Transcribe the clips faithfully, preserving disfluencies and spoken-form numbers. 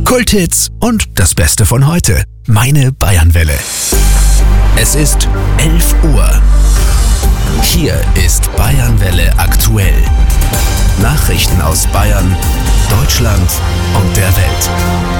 Kulthits und das Beste von heute. Meine Bayernwelle. Es ist elf Uhr. Hier ist Bayernwelle aktuell. Nachrichten aus Bayern, Deutschland und der Welt.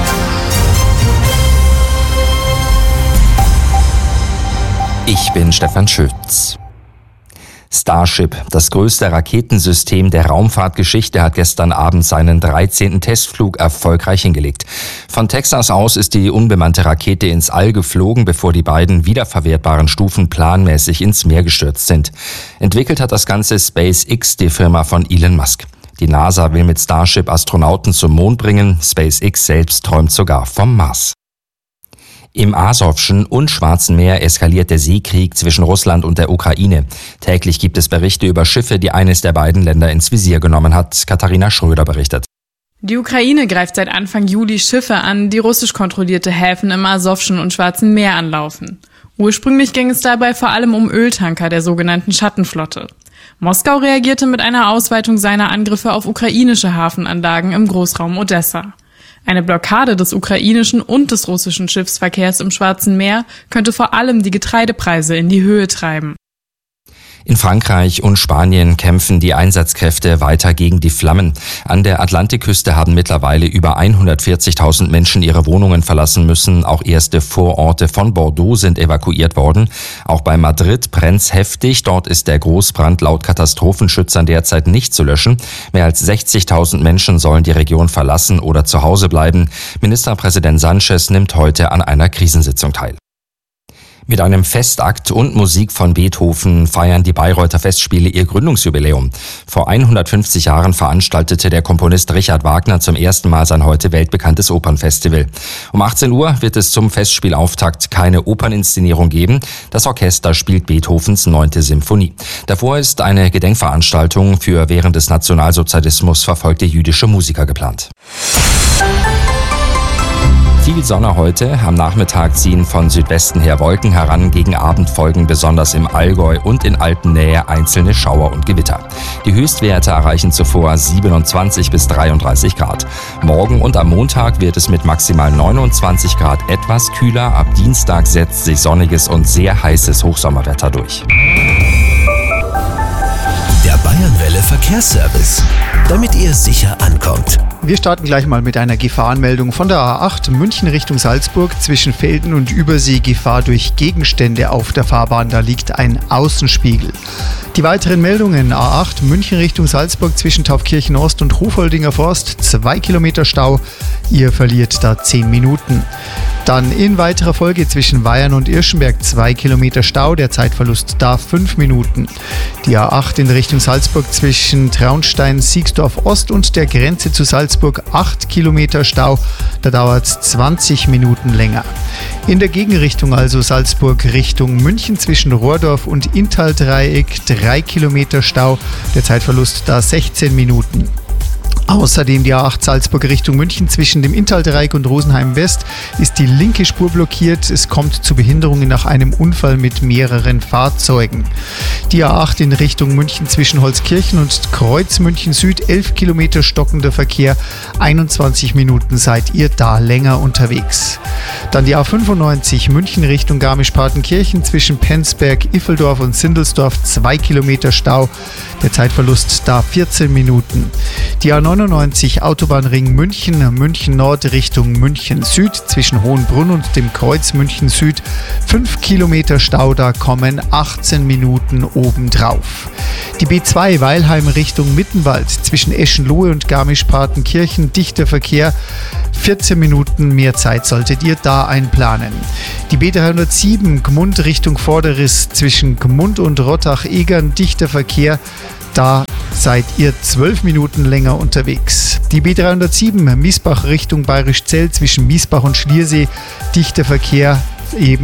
Ich bin Stefan Schütz. Starship, das größte Raketensystem der Raumfahrtgeschichte, hat gestern Abend seinen dreizehnten Testflug erfolgreich hingelegt. Von Texas aus ist die unbemannte Rakete ins All geflogen, bevor die beiden wiederverwertbaren Stufen planmäßig ins Meer gestürzt sind. Entwickelt hat das Ganze SpaceX, die Firma von Elon Musk. Die NASA will mit Starship Astronauten zum Mond bringen. SpaceX selbst träumt sogar vom Mars. Im Asowschen und Schwarzen Meer eskaliert der Seekrieg zwischen Russland und der Ukraine. Täglich gibt es Berichte über Schiffe, die eines der beiden Länder ins Visier genommen hat. Katharina Schröder berichtet. Die Ukraine greift seit Anfang Juli Schiffe an, die russisch kontrollierte Häfen im Asowschen und Schwarzen Meer anlaufen. Ursprünglich ging es dabei vor allem um Öltanker der sogenannten Schattenflotte. Moskau reagierte mit einer Ausweitung seiner Angriffe auf ukrainische Hafenanlagen im Großraum Odessa. Eine Blockade des ukrainischen und des russischen Schiffsverkehrs im Schwarzen Meer könnte vor allem die Getreidepreise in die Höhe treiben. In Frankreich und Spanien kämpfen die Einsatzkräfte weiter gegen die Flammen. An der Atlantikküste haben mittlerweile über hundertvierzigtausend Menschen ihre Wohnungen verlassen müssen. Auch erste Vororte von Bordeaux sind evakuiert worden. Auch bei Madrid brennt's heftig. Dort ist der Großbrand laut Katastrophenschützern derzeit nicht zu löschen. Mehr als sechzigtausend Menschen sollen die Region verlassen oder zu Hause bleiben. Ministerpräsident Sánchez nimmt heute an einer Krisensitzung teil. Mit einem Festakt und Musik von Beethoven feiern die Bayreuther Festspiele ihr Gründungsjubiläum. Vor hundertfünfzig Jahren veranstaltete der Komponist Richard Wagner zum ersten Mal sein heute weltbekanntes Opernfestival. Um achtzehn Uhr wird es zum Festspielauftakt keine Operninszenierung geben. Das Orchester spielt Beethovens neunte Symphonie. Davor ist eine Gedenkveranstaltung für während des Nationalsozialismus verfolgte jüdische Musiker geplant. Viel Sonne heute. Am Nachmittag ziehen von Südwesten her Wolken heran. Gegen Abend folgen besonders im Allgäu und in Alpennähe einzelne Schauer und Gewitter. Die Höchstwerte erreichen zuvor siebenundzwanzig bis dreiunddreißig Grad. Morgen und am Montag wird es mit maximal neunundzwanzig Grad etwas kühler. Ab Dienstag setzt sich sonniges und sehr heißes Hochsommerwetter durch. Der Bayernwelle Verkehrsservice, damit ihr sicher ankommt. Wir starten gleich mal mit einer Gefahrenmeldung von der A acht München Richtung Salzburg zwischen Velden und Übersee. Gefahr durch Gegenstände auf der Fahrbahn, da liegt ein Außenspiegel. Die weiteren Meldungen: A acht München Richtung Salzburg zwischen Taufkirchen Ost und Hofholdinger Forst, zwei Kilometer Stau, ihr verliert da zehn Minuten. Dann in weiterer Folge zwischen Weyern und Irschenberg zwei Kilometer Stau, der Zeitverlust da fünf Minuten. Die A acht in Richtung Salzburg zwischen Traunstein, Siegsdorf Ost und der Grenze zu Salzburg acht Kilometer Stau, da dauert es zwanzig Minuten länger. In der Gegenrichtung also Salzburg Richtung München zwischen Rohrdorf und Inntal-Dreieck drei Kilometer Stau, der Zeitverlust da sechzehn Minuten. Außerdem die A acht Salzburg Richtung München zwischen dem Inntal-Dreieck und Rosenheim West ist die linke Spur blockiert. Es kommt zu Behinderungen nach einem Unfall mit mehreren Fahrzeugen. Die A acht in Richtung München zwischen Holzkirchen und Kreuz München Süd, elf Kilometer stockender Verkehr, einundzwanzig Minuten seid ihr da länger unterwegs. Dann die A fünfundneunzig München Richtung Garmisch-Partenkirchen zwischen Penzberg, Iffeldorf und Sindelsdorf, zwei Kilometer Stau, der Zeitverlust da vierzehn Minuten. Die A neunundneunzig Autobahnring München, München Nord Richtung München Süd zwischen Hohenbrunn und dem Kreuz München Süd, fünf Kilometer Stau, da kommen achtzehn Minuten obendrauf. Die B zwei Weilheim Richtung Mittenwald zwischen Eschenlohe und Garmisch-Partenkirchen, dichter Verkehr, vierzehn Minuten mehr Zeit solltet ihr da einplanen. Die B dreihundertsieben Gmund Richtung Vorderriss zwischen Gmund und Rottach-Egern, dichter Verkehr, da seid ihr zwölf Minuten länger unterwegs. Die B dreihundertsieben Miesbach Richtung Bayerischzell zwischen Miesbach und Schliersee, dichter Verkehr, eben